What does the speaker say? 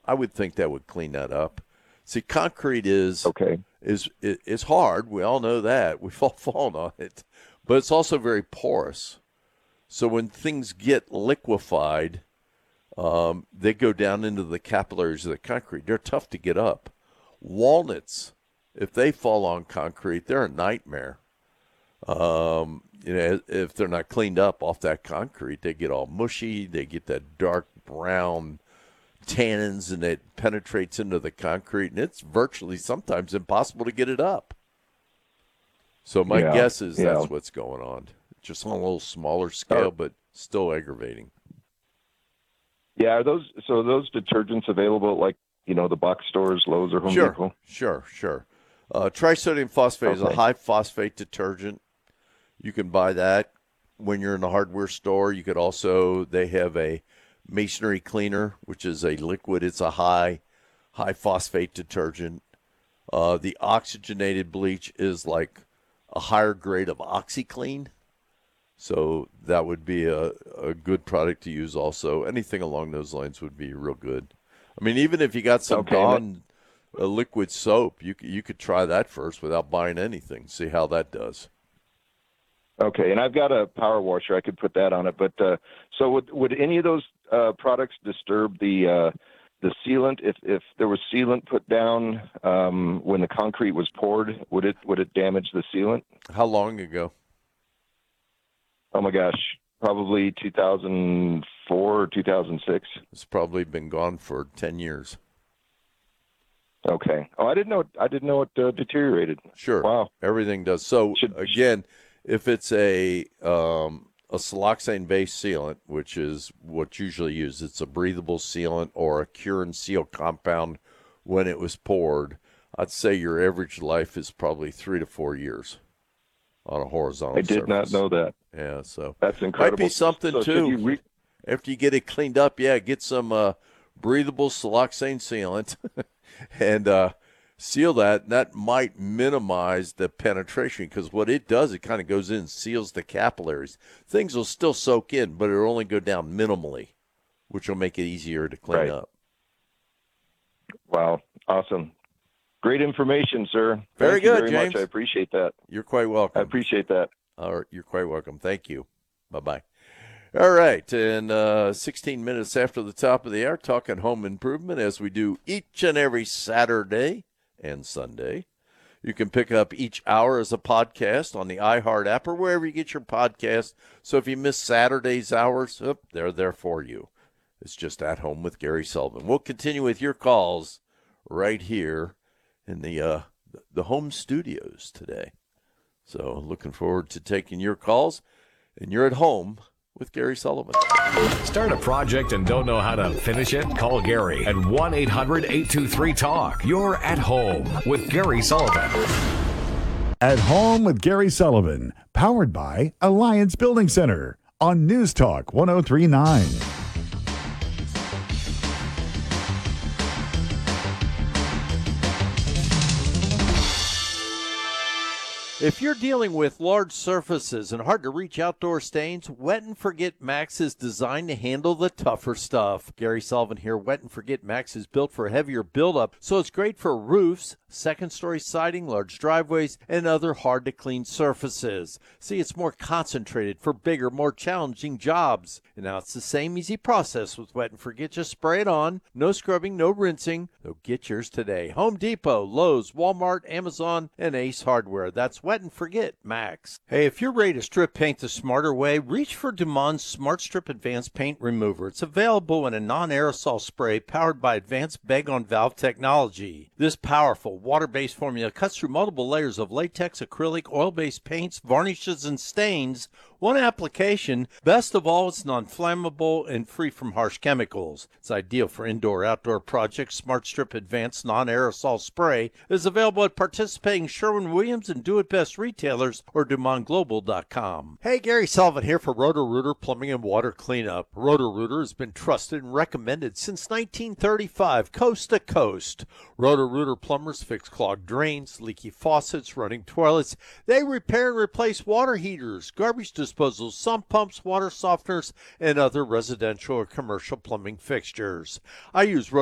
I would think that would clean that up. See, concrete is Okay. is hard. We all know that. We've all fallen on it, but it's also very porous. So when things get liquefied, they go down into the capillaries of the concrete. They're tough to get up. Walnuts, if they fall on concrete, they're a nightmare. If they're not cleaned up off that concrete, they get all mushy. They get that dark brown tannins, and it penetrates into the concrete, and it's virtually sometimes impossible to get it up. So my guess is that's what's going on. Just on a little smaller scale, but still aggravating. Yeah, are those detergents available at, like, the box stores, Lowe's or Home Depot? Sure. Trisodium phosphate is a high phosphate detergent. You can buy that when you're in the hardware store. You could also, they have a masonry cleaner, which is a liquid. It's a high phosphate detergent. The oxygenated bleach is like a higher grade of OxyClean. So that would be a good product to use also. Anything along those lines would be real good. I mean, even if you got some Dawn liquid soap, you could try that first without buying anything. See how that does. Okay, and I've got a power washer. I could put that on it. But so would any of those products disturb the sealant? If there was sealant put down when the concrete was poured, would it damage the sealant? How long ago? Oh my gosh, probably 2004 or 2006. It's probably been gone for 10 years. Okay. Oh, I didn't know it deteriorated. Sure. Wow. Everything does. So again, if it's a siloxane-based sealant, which is what's usually used, it's a breathable sealant or a cure and seal compound when it was poured, I'd say your average life is probably 3 to 4 years on a horizontal surface. I did not know that. Yeah, so that's incredible. Might be something too. After you get it cleaned up, get some breathable siloxane sealant and seal that. That might minimize the penetration, because what it does, it kind of goes in and seals the capillaries. Things will still soak in, but it'll only go down minimally, which will make it easier to clean up. Wow, awesome. Great information, sir. Very good, James. James. Much. I appreciate that. You're quite welcome. I appreciate that. All right, you're quite welcome. Thank you. Bye-bye. All right, and 16 minutes after the top of the hour, talking home improvement as we do each and every Saturday and Sunday. You can pick up each hour as a podcast on the iHeart app or wherever you get your podcast. So if you miss Saturday's hours, they're there for you. It's just At Home with Gary Sullivan. We'll continue with your calls right here in the home studios today. So looking forward to taking your calls, and you're at home with Gary Sullivan. Start a project and don't know how to finish it? Call Gary at 1-800-823-TALK. You're at home with Gary Sullivan. At Home with Gary Sullivan, powered by Alliance Building Center on News Talk 1039. If you're dealing with large surfaces and hard-to-reach outdoor stains, Wet and Forget Max is designed to handle the tougher stuff. Gary Sullivan here. Wet and Forget Max is built for heavier buildup, so it's great for roofs, second-story siding, large driveways, and other hard-to-clean surfaces. See, it's more concentrated for bigger, more challenging jobs. And now it's the same easy process with Wet and Forget. Just spray it on. No scrubbing, no rinsing. So get yours today. Home Depot, Lowe's, Walmart, Amazon, and Ace Hardware. That's Wet and Forget Max. Hey, if you're ready to strip paint the smarter way, reach for Dumond's Smart Strip Advanced Paint Remover. It's available in a non-aerosol spray powered by advanced bag-on-valve technology. This powerful water-based formula cuts through multiple layers of latex, acrylic, oil-based paints, varnishes, and stains. One application. Best of all, it's non-flammable and free from harsh chemicals. It's ideal for indoor-outdoor projects. Smart Strip Advanced Non-Aerosol Spray is available at participating Sherwin-Williams and Do-It-Best retailers or DumontGlobal.com. Hey, Gary Sullivan here for Roto-Rooter Plumbing and Water Cleanup. Roto-Rooter has been trusted and recommended since 1935, coast to coast. Roto-Rooter plumbers fix clogged drains, leaky faucets, running toilets. They repair and replace water heaters, garbage disposal, sump pumps, water softeners, and other residential or commercial plumbing fixtures. I use